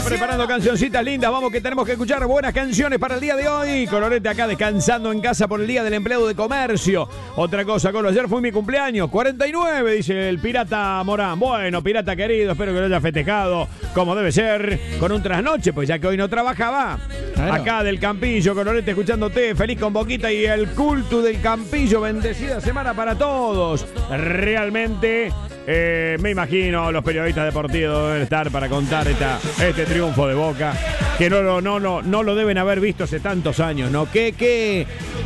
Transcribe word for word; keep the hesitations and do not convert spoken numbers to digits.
preparando cancioncitas lindas. Vamos que tenemos que escuchar buenas canciones para el día de hoy. Colorete acá descansando en casa por el día del empleado de comercio. Otra cosa, Colo, ayer fue mi cumpleaños. cuarenta y nueve, dice el Pirata Morán. Bueno, Pirata querido, espero que lo haya festejado como debe ser, con un trasnoche, pues ya que hoy no trabajaba. Claro. Acá del Campillo, Colorete escuchándote. Feliz con Boquita y el culto del Campillo. Bendecida semana para todos. Realmente... Eh, me imagino los periodistas deportivos deben estar para contar esta, este triunfo de Boca, que no, no, no, no, no lo deben haber visto hace tantos años, ¿no? ¿Qué, qué,